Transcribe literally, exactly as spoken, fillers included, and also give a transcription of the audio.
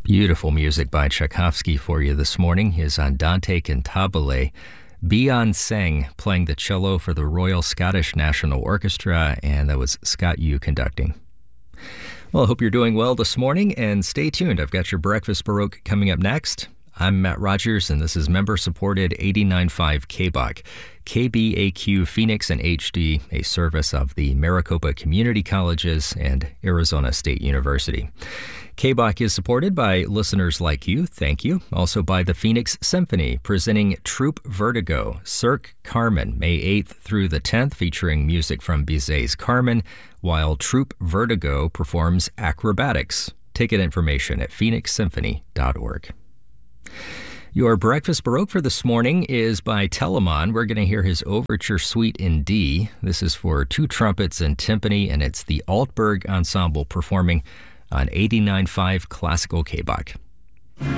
Beautiful music by Tchaikovsky for you this morning. His Andante Cantabile. Beyond Seng playing the cello for the Royal Scottish National Orchestra, and that was Scott Yu conducting. Well, I hope you're doing well this morning, and stay tuned. I've got your Breakfast Baroque coming up next. I'm Matt Rogers, and this is member-supported eighty-nine point five K B O C, K B A Q Phoenix and H D, a service of the Maricopa Community Colleges and Arizona State University. K B O C is supported by listeners like you, thank you. Also by the Phoenix Symphony, presenting Troupe Vertigo, Cirque Carmen, May eighth through the tenth, featuring music from Bizet's Carmen, while Troupe Vertigo performs Acrobatics. Ticket information at phoenix symphony dot org. Your Breakfast Baroque for this morning is by Telemann. We're going to hear his Overture Suite in D. This is for two trumpets and timpani, and it's the Altberg Ensemble performing on eighty-nine point five Classical K B O C.